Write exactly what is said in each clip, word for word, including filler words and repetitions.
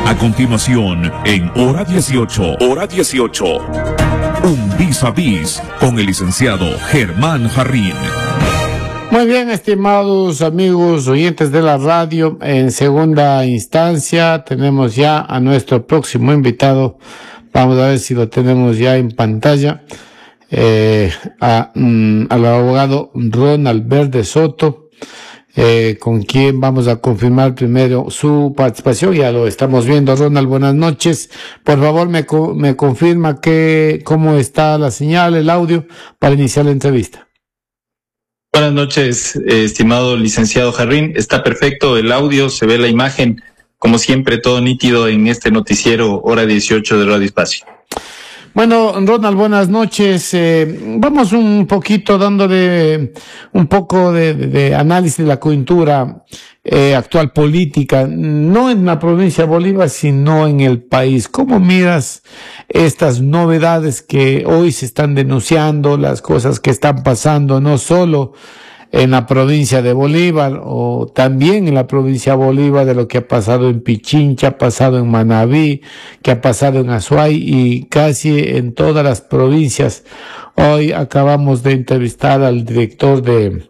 A continuación, en Hora dieciocho, Hora dieciocho, un vis a vis con el licenciado Germán Jarrín. Muy bien, estimados amigos oyentes de la radio, en segunda instancia tenemos ya a nuestro próximo invitado. Vamos a ver si lo tenemos ya en pantalla, eh, a, mm, al abogado Ronald Verde Soto. Eh, con quien vamos a confirmar primero su participación. Ya lo estamos viendo. Ronald, buenas noches. Por favor, me, me confirma que cómo está la señal, el audio, para iniciar la entrevista. Buenas noches, eh, estimado licenciado Jarrín. Está perfecto el audio, se ve la imagen, como siempre, todo nítido en este noticiero Hora dieciocho de Radio Espacio. Bueno, Ronald, buenas noches. Eh, vamos un poquito dándole un poco de, de, de análisis de la coyuntura eh, actual política, no en la provincia de Bolívar, sino en el país. ¿Cómo miras estas novedades que hoy se están denunciando, las cosas que están pasando, no solo en la provincia de Bolívar, o también en la provincia de Bolívar, de lo que ha pasado en Pichincha, ha pasado en Manabí, que ha pasado en Azuay y casi en todas las provincias? Hoy acabamos de entrevistar al director de,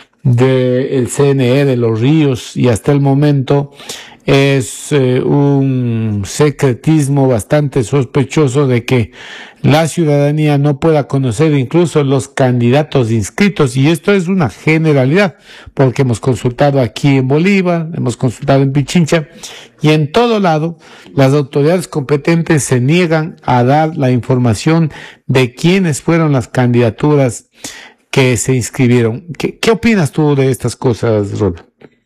de el C N E de Los Ríos, y hasta el momento es eh, un secretismo bastante sospechoso de que la ciudadanía no pueda conocer incluso los candidatos inscritos, y esto es una generalidad, porque hemos consultado aquí en Bolívar, hemos consultado en Pichincha, y en todo lado las autoridades competentes se niegan a dar la información de quiénes fueron las candidaturas que se inscribieron. ¿Qué, qué opinas tú de estas cosas, Ronald?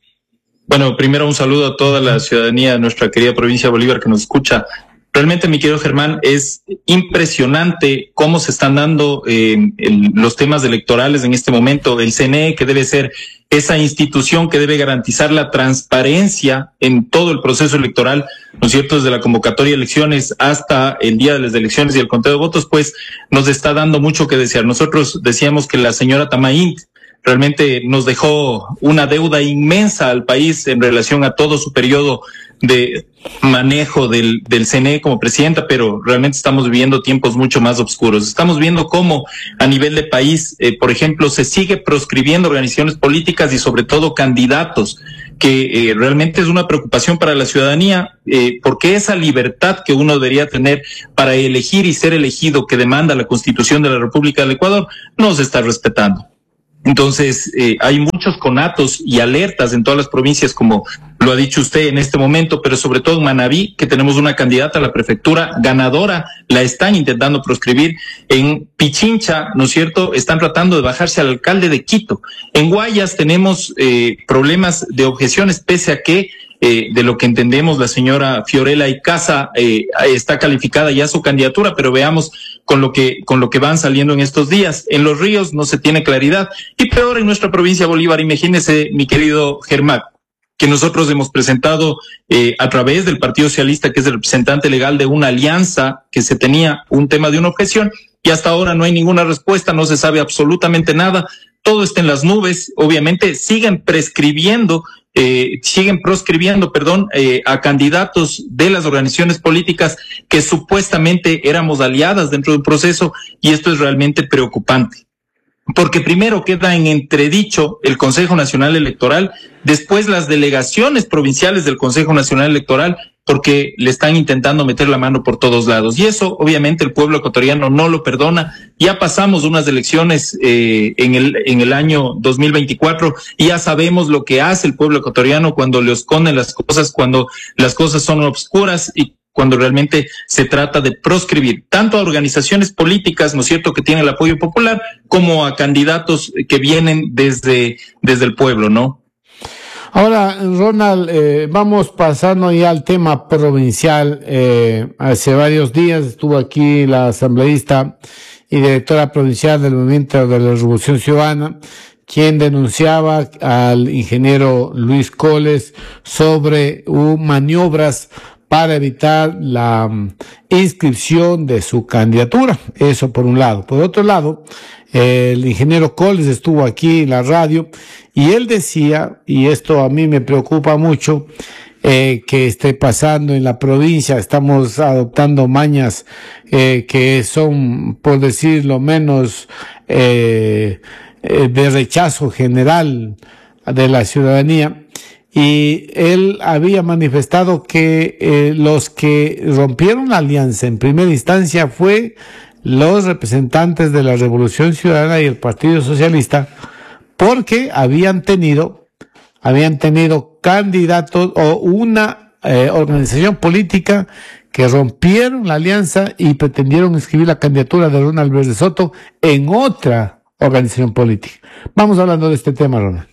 Bueno, primero un saludo a toda la ciudadanía de nuestra querida provincia de Bolívar que nos escucha. Realmente, mi querido Germán, es impresionante cómo se están dando eh, el, los temas electorales en este momento. El C N E, que debe ser esa institución que debe garantizar la transparencia en todo el proceso electoral, ¿no es cierto?, desde la convocatoria de elecciones hasta el día de las elecciones y el conteo de votos, pues nos está dando mucho que desear. Nosotros decíamos que la señora Tamaín realmente nos dejó una deuda inmensa al país en relación a todo su periodo de manejo del, del C N E como presidenta, pero realmente estamos viviendo tiempos mucho más oscuros. Estamos viendo cómo a nivel de país, eh, por ejemplo, se sigue proscribiendo organizaciones políticas y sobre todo candidatos, que eh, realmente es una preocupación para la ciudadanía, eh, porque esa libertad que uno debería tener para elegir y ser elegido, que demanda la Constitución de la República del Ecuador, no se está respetando. Entonces, eh, hay muchos conatos y alertas en todas las provincias, como lo ha dicho usted en este momento, pero sobre todo en Manabí, que tenemos una candidata a la prefectura ganadora, la están intentando proscribir. En Pichincha, ¿no es cierto?, están tratando de bajarse al alcalde de Quito. En Guayas tenemos eh, problemas de objeciones, pese a que Eh, de lo que entendemos, la señora Fiorella Icaza eh, está calificada ya su candidatura, pero veamos con lo que con lo que van saliendo en estos días. En Los Ríos no se tiene claridad, y peor en nuestra provincia de Bolívar. Imagínese, mi querido Germán, que nosotros hemos presentado eh, a través del Partido Socialista, que es el representante legal de una alianza que se tenía, un tema de una objeción, y hasta ahora no hay ninguna respuesta, no se sabe absolutamente nada, todo está en las nubes. Obviamente siguen prescribiendo Eh, siguen proscribiendo, perdón, eh, a candidatos de las organizaciones políticas que supuestamente éramos aliadas dentro del proceso, y esto es realmente preocupante. Porque primero queda en entredicho el Consejo Nacional Electoral, después las delegaciones provinciales del Consejo Nacional Electoral, porque le están intentando meter la mano por todos lados. Y eso, obviamente, el pueblo ecuatoriano no lo perdona. Ya pasamos unas elecciones eh, en el en el año dos mil veinticuatro, y ya sabemos lo que hace el pueblo ecuatoriano cuando le esconden las cosas, cuando las cosas son obscuras y cuando realmente se trata de proscribir tanto a organizaciones políticas, ¿no es cierto?, que tienen el apoyo popular, como a candidatos que vienen desde, desde el pueblo, ¿no? Ahora, Ronald, eh, vamos pasando ya al tema provincial. Eh, hace varios días estuvo aquí la asambleísta y directora provincial del Movimiento de la Revolución Ciudadana, quien denunciaba al ingeniero Luis Coles sobre uh, maniobras para evitar la um, inscripción de su candidatura. Eso por un lado. Por otro lado, eh, el ingeniero Coles estuvo aquí en la radio y él decía, y esto a mí me preocupa mucho, eh, que esté pasando en la provincia. Estamos adoptando mañas eh, que son, por decirlo menos, eh, eh, de rechazo general de la ciudadanía. Y él había manifestado que eh, los que rompieron la alianza en primera instancia fue los representantes de la Revolución Ciudadana y el Partido Socialista, porque habían tenido, habían tenido candidatos o una eh, organización política que rompieron la alianza y pretendieron inscribir la candidatura de Ronald Verde Soto en otra organización política. Vamos hablando de este tema, Ronald.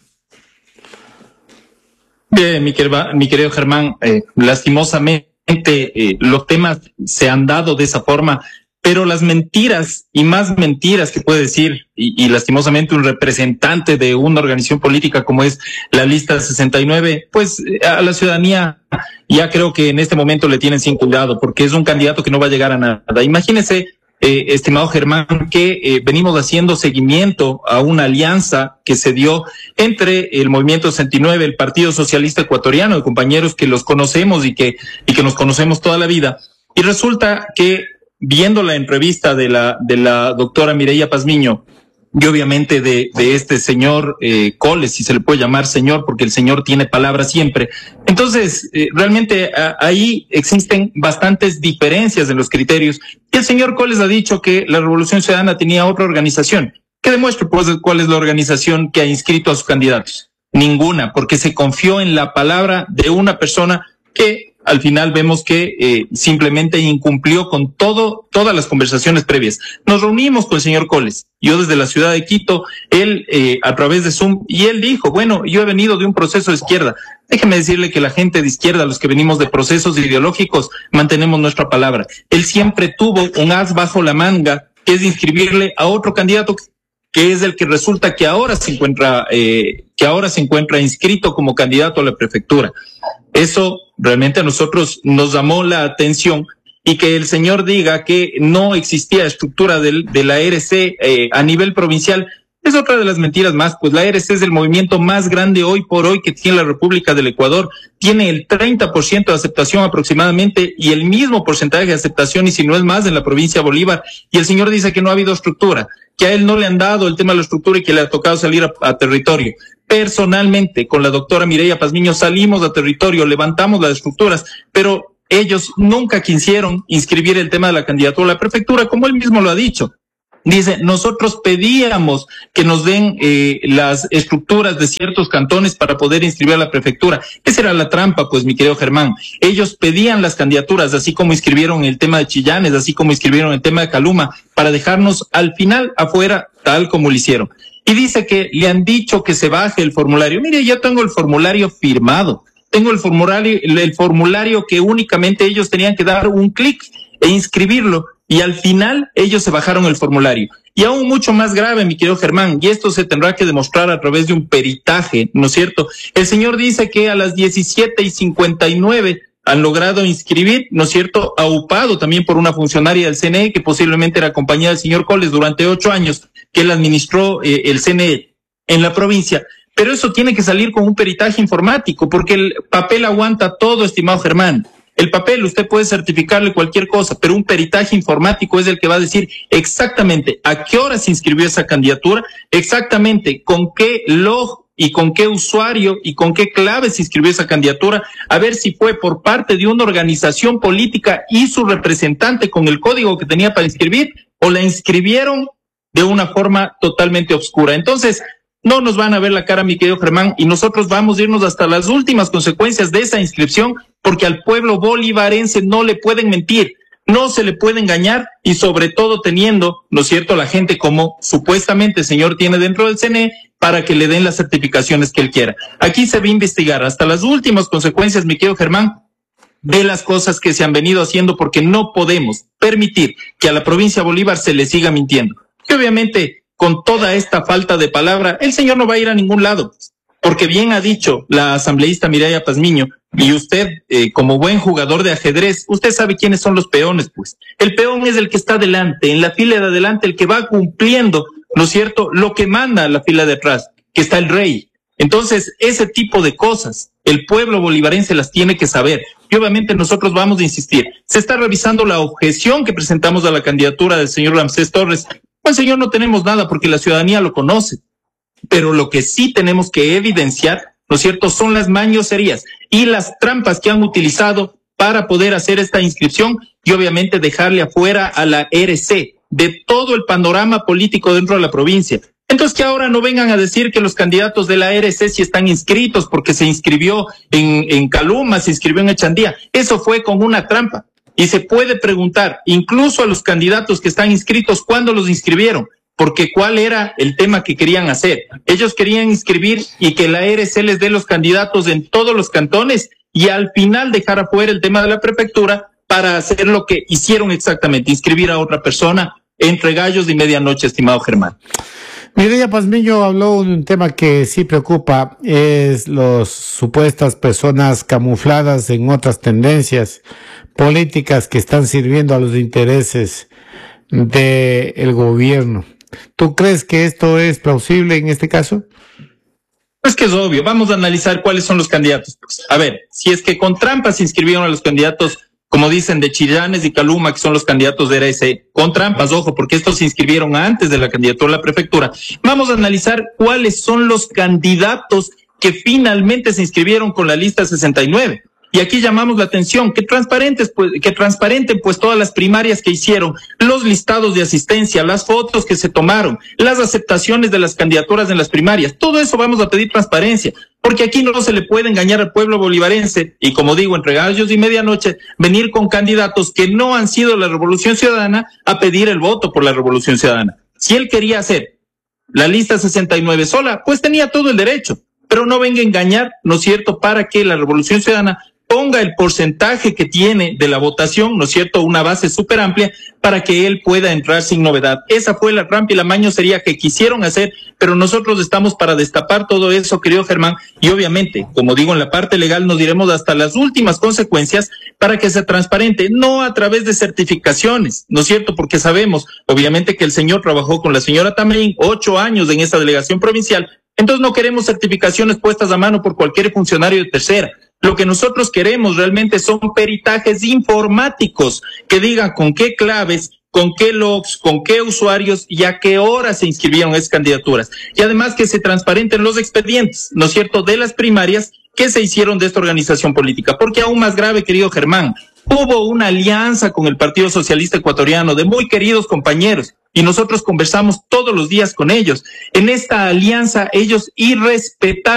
Bien, mi querido, mi querido Germán, eh, lastimosamente eh, los temas se han dado de esa forma, pero las mentiras y más mentiras que puede decir, y, y lastimosamente un representante de una organización política como es la Lista sesenta y nueve, pues a la ciudadanía ya creo que en este momento le tienen sin cuidado, porque es un candidato que no va a llegar a nada. Imagínese, Eh, estimado Germán, que eh, venimos haciendo seguimiento a una alianza que se dio entre el Movimiento sesenta y nueve, el Partido Socialista Ecuatoriano, de compañeros que los conocemos y que, y que nos conocemos toda la vida. Y resulta que, viendo la entrevista de la, de la doctora Mireya Pazmiño, y obviamente de, de este señor eh, Coles, si se le puede llamar señor, porque el señor tiene palabra siempre. Entonces, eh, realmente a, ahí existen bastantes diferencias en los criterios. Y el señor Coles ha dicho que la Revolución Ciudadana tenía otra organización. Que demuestre, pues, cuál es la organización que ha inscrito a sus candidatos. Ninguna, porque se confió en la palabra de una persona que al final vemos que eh, simplemente incumplió con todo, todas las conversaciones previas. Nos reunimos con el señor Coles, yo desde la ciudad de Quito, él eh, a través de Zoom, y él dijo, bueno, yo he venido de un proceso de izquierda. Déjeme decirle que la gente de izquierda, los que venimos de procesos ideológicos, mantenemos nuestra palabra. Él siempre tuvo un as bajo la manga, que es inscribirle a otro candidato, que es el que resulta que ahora se encuentra, eh, que ahora se encuentra inscrito como candidato a la prefectura. Eso realmente a nosotros nos llamó la atención, y que el señor diga que no existía estructura del, de la A R C eh, a nivel provincial es otra de las mentiras más. Pues la A R C es el movimiento más grande hoy por hoy que tiene la República del Ecuador. Tiene el treinta por ciento de aceptación aproximadamente y el mismo porcentaje de aceptación, y si no es más, en la provincia de Bolívar. Y el señor dice que no ha habido estructura, que a él no le han dado el tema de la estructura y que le ha tocado salir a, a territorio. Personalmente, con la doctora Mireya Pazmiño salimos a territorio, levantamos las estructuras, pero ellos nunca quisieron inscribir el tema de la candidatura a la prefectura, como él mismo lo ha dicho. Dice, nosotros pedíamos que nos den eh, las estructuras de ciertos cantones para poder inscribir a la prefectura. Esa era la trampa, pues, mi querido Germán. Ellos pedían las candidaturas, así como inscribieron el tema de Chillanes, así como inscribieron el tema de Caluma, para dejarnos al final afuera, tal como lo hicieron. Y dice que le han dicho que se baje el formulario. Mire, yo tengo el formulario firmado. Tengo el formulario, el formulario que únicamente ellos tenían que dar un clic e inscribirlo. Y al final ellos se bajaron el formulario. Y aún mucho más grave, mi querido Germán, y esto se tendrá que demostrar a través de un peritaje, ¿no es cierto? El señor dice que a las diecisiete y cincuenta y nueve han logrado inscribir, ¿no es cierto?, aupado también por una funcionaria del C N E, que posiblemente era compañía del señor Coles durante ocho años, que él administró eh, el C N E en la provincia. Pero eso tiene que salir con un peritaje informático, porque el papel aguanta todo, estimado Germán. El papel, usted puede certificarle cualquier cosa, pero un peritaje informático es el que va a decir exactamente a qué hora se inscribió esa candidatura, exactamente con qué log y con qué usuario y con qué clave se inscribió esa candidatura, a ver si fue por parte de una organización política y su representante con el código que tenía para inscribir, o la inscribieron de una forma totalmente oscura. Entonces, no nos van a ver la cara, mi querido Germán, y nosotros vamos a irnos hasta las últimas consecuencias de esa inscripción, porque al pueblo bolivarense no le pueden mentir, no se le puede engañar, y sobre todo teniendo, ¿no es cierto?, la gente como supuestamente el señor tiene dentro del C N E para que le den las certificaciones que él quiera. Aquí se va a investigar hasta las últimas consecuencias, mi querido Germán, de las cosas que se han venido haciendo, porque no podemos permitir que a la provincia de Bolívar se le siga mintiendo. Y obviamente, con toda esta falta de palabra, el señor no va a ir a ningún lado, porque bien ha dicho la asambleísta Mireya Pazmiño, y usted, eh, como buen jugador de ajedrez, usted sabe quiénes son los peones, pues. El peón es el que está adelante, en la fila de adelante, el que va cumpliendo, ¿no es cierto?, lo que manda a la fila de atrás, que está el rey. Entonces, ese tipo de cosas, el pueblo bolivarense las tiene que saber. Y obviamente nosotros vamos a insistir. Se está revisando la objeción que presentamos a la candidatura del señor Ramsés Torres. Pues, señor, no tenemos nada porque la ciudadanía lo conoce. Pero lo que sí tenemos que evidenciar, ¿no es cierto?, son las mañoserías y las trampas que han utilizado para poder hacer esta inscripción y obviamente dejarle afuera a la R C de todo el panorama político dentro de la provincia. Entonces, que ahora no vengan a decir que los candidatos de la R C sí están inscritos porque se inscribió en, en Caluma, se inscribió en Echandía. Eso fue con una trampa. Y se puede preguntar, incluso a los candidatos que están inscritos, ¿cuándo los inscribieron? Porque ¿cuál era el tema que querían hacer? Ellos querían inscribir y que la R C les dé los candidatos en todos los cantones y al final dejar afuera el tema de la prefectura para hacer lo que hicieron exactamente, inscribir a otra persona entre gallos y medianoche, estimado Germán. Mireya Pazmiño habló de un tema que sí preocupa, es las supuestas personas camufladas en otras tendencias políticas que están sirviendo a los intereses del gobierno. ¿Tú crees que esto es plausible en este caso? Pues que es obvio. Vamos a analizar cuáles son los candidatos. Pues, a ver, si es que con trampas se inscribieron a los candidatos, como dicen, de Chillanes y Caluma, que son los candidatos de R C, con trampas, ojo, porque estos se inscribieron antes de la candidatura a la prefectura. Vamos a analizar cuáles son los candidatos que finalmente se inscribieron con la lista sesenta y nueve. Y aquí llamamos la atención, que transparentes, pues, que transparenten pues todas las primarias que hicieron, los listados de asistencia, las fotos que se tomaron, las aceptaciones de las candidaturas en las primarias. Todo eso vamos a pedir transparencia, porque aquí no se le puede engañar al pueblo bolivarense y, como digo, entre gallos y medianoche, venir con candidatos que no han sido la Revolución Ciudadana a pedir el voto por la Revolución Ciudadana. Si él quería hacer la lista sesenta y nueve sola, pues tenía todo el derecho, pero no venga a engañar, ¿no es cierto?, para que la Revolución Ciudadana ponga el porcentaje que tiene de la votación, ¿no es cierto?, una base súper amplia para que él pueda entrar sin novedad. Esa fue la trampa y la mañosería que quisieron hacer, pero nosotros estamos para destapar todo eso, querido Germán, y obviamente, como digo, en la parte legal nos diremos hasta las últimas consecuencias para que sea transparente, no a través de certificaciones, ¿no es cierto?, porque sabemos, obviamente, que el señor trabajó con la señora Tamarín ocho años en esa delegación provincial, entonces no queremos certificaciones puestas a mano por cualquier funcionario de tercera. Lo que nosotros queremos realmente son peritajes informáticos que digan con qué claves, con qué logs, con qué usuarios y a qué hora se inscribieron esas candidaturas. Y además que se transparenten los expedientes, ¿no es cierto?, de las primarias que se hicieron de esta organización política. Porque aún más grave, querido Germán, hubo una alianza con el Partido Socialista Ecuatoriano de muy queridos compañeros y nosotros conversamos todos los días con ellos. En esta alianza ellos irrespetaron